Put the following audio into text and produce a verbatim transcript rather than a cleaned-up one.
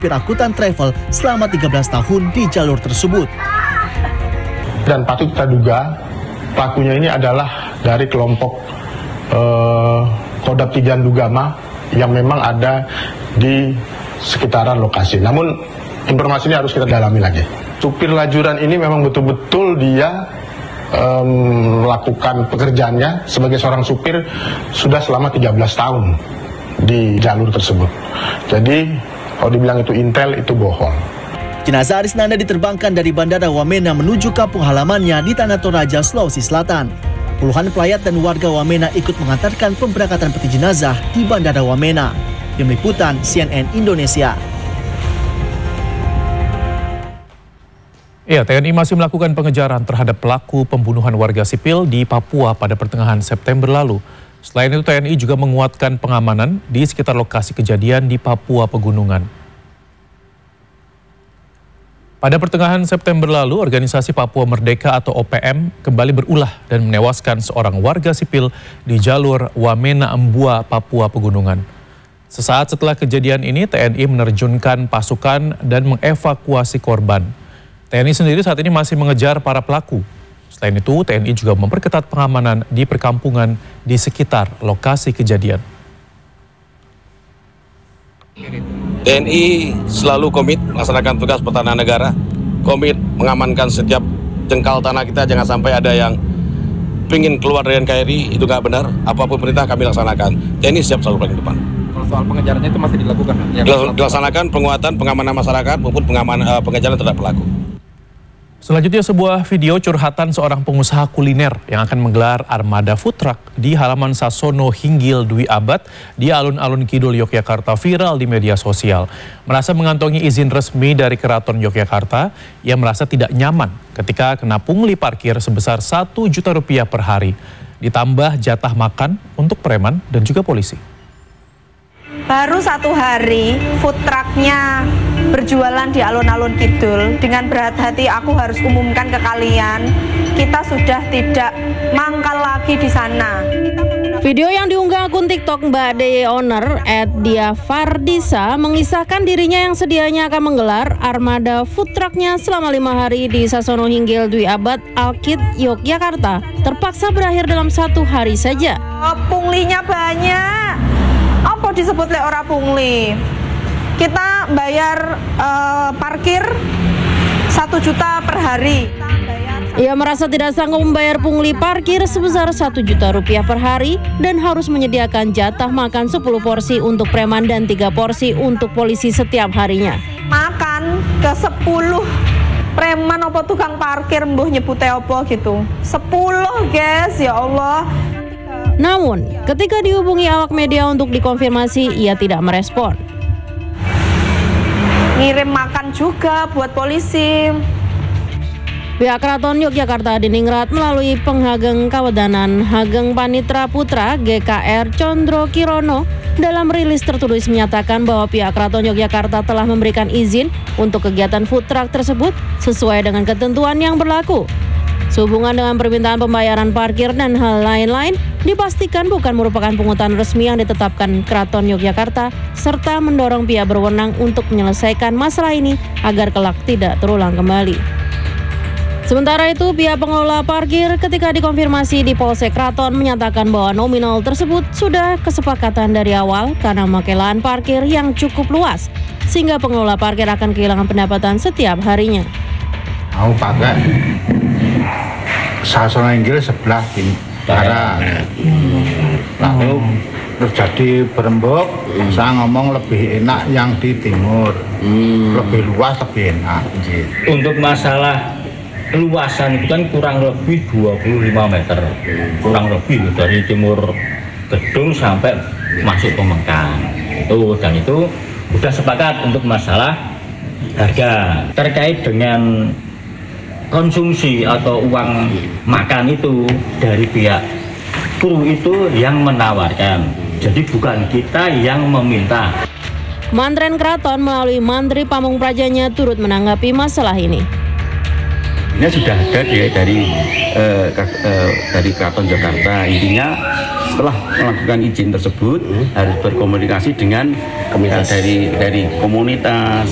Angkutan travel selama tiga belas tahun di jalur tersebut. Dan patut kita duga pelakunya ini adalah dari kelompok eh, Kodam Tijan Dugama yang memang ada di sekitaran lokasi. Namun informasi ini harus kita dalami lagi. Supir lajuran ini memang betul-betul dia um, melakukan pekerjaannya sebagai seorang supir sudah selama tiga belas tahun di jalur tersebut. Jadi kalau dibilang itu intel, itu bohong. Jenazah Arisnanda diterbangkan dari Bandara Wamena menuju kampung halamannya di Tanah Toraja, Sulawesi Selatan. Puluhan pelayat dan warga Wamena ikut mengantarkan pemberangkatan peti jenazah di Bandara Wamena. Tim Liputan C N N Indonesia. Ya, T N I masih melakukan pengejaran terhadap pelaku pembunuhan warga sipil di Papua pada pertengahan September lalu. Selain itu, T N I juga menguatkan pengamanan di sekitar lokasi kejadian di Papua Pegunungan. Pada pertengahan September lalu, organisasi Papua Merdeka atau O P M kembali berulah dan menewaskan seorang warga sipil di jalur Wamena Embua, Papua Pegunungan. Sesaat setelah kejadian ini, T N I menerjunkan pasukan dan mengevakuasi korban. T N I sendiri saat ini masih mengejar para pelaku. Selain itu, T N I juga memperketat pengamanan di perkampungan di sekitar lokasi kejadian. T N I selalu komit melaksanakan tugas pertahanan negara, komit mengamankan setiap jengkal tanah kita, jangan sampai ada yang ingin keluar dari N K R I, itu nggak benar. Apapun perintah kami laksanakan. T N I siap selalu paling depan. Kalau soal pengejarannya itu masih dilakukan? Ya, dilaksanakan penguatan pengamanan masyarakat maupun pengamanan uh, pengejaran terhadap pelaku. Selanjutnya sebuah video curhatan seorang pengusaha kuliner yang akan menggelar armada food truck di halaman Sasono Hinggil Dwi Abad di alun-alun Kidul Yogyakarta viral di media sosial. Merasa mengantongi izin resmi dari Keraton Yogyakarta, ia merasa tidak nyaman ketika kena pungli parkir sebesar satu juta rupiah per hari. Ditambah jatah makan untuk preman dan juga polisi. Baru satu hari food trucknya berjualan di alun-alun Kidul. Dengan berat hati aku harus umumkan ke kalian, kita sudah tidak mangkal lagi di sana. Video yang diunggah akun TikTok Mbak D Y Owner at Diavardisa mengisahkan dirinya yang sedianya akan menggelar armada food trucknya selama lima hari di Sasono Hinggil Dwi Abad Alkid Yogyakarta terpaksa berakhir dalam satu hari saja. Oh, punglinya banyak. Apa disebut lek ora pungli? Kita bayar uh, parkir satu juta per hari. Ia merasa tidak sanggup membayar pungli parkir sebesar satu juta rupiah per hari dan harus menyediakan jatah makan sepuluh porsi untuk preman dan tiga porsi untuk polisi setiap harinya. Makan ke sepuluh preman apa tukang parkir mbuh nyebute apa gitu. sepuluh guys, ya Allah. Namun, ketika dihubungi awak media untuk dikonfirmasi, ia tidak merespon. Ngirim makan juga buat polisi. Pihak Keraton Yogyakarta Diningrat melalui Penghageng Kawedanan Hageng Panitra Putra G K R Condro Kirono dalam rilis tertulis menyatakan bahwa pihak Keraton Yogyakarta telah memberikan izin untuk kegiatan food truck tersebut sesuai dengan ketentuan yang berlaku. Sehubungan dengan permintaan pembayaran parkir dan hal lain-lain, dipastikan bukan merupakan pungutan resmi yang ditetapkan Keraton Yogyakarta, serta mendorong pihak berwenang untuk menyelesaikan masalah ini agar kelak tidak terulang kembali. Sementara itu, pihak pengelola parkir ketika dikonfirmasi di Polsek Keraton menyatakan bahwa nominal tersebut sudah kesepakatan dari awal karena memakai lahan parkir yang cukup luas, sehingga pengelola parkir akan kehilangan pendapatan setiap harinya. Mau pakai Sasono Hinggil sebelah barat, lalu terjadi berembuk. Hmm. Saya ngomong lebih enak yang di timur, hmm. lebih luas, lebih enak. Untuk masalah luasan itu kan kurang lebih dua puluh lima meter, kurang lebih dari timur gedung sampai masuk Pemengkang. Itu dan itu sudah sepakat untuk masalah harga terkait dengan konsumsi atau uang makan itu dari pihak kru itu yang menawarkan, jadi bukan kita yang meminta. Mantren Keraton melalui Mantri Pamung Prajanya turut menanggapi masalah ini. Ini sudah ada dari dari, uh, uh, dari Keraton Jakarta. Intinya setelah melakukan izin tersebut hmm. harus berkomunikasi dengan uh, dari dari komunitas.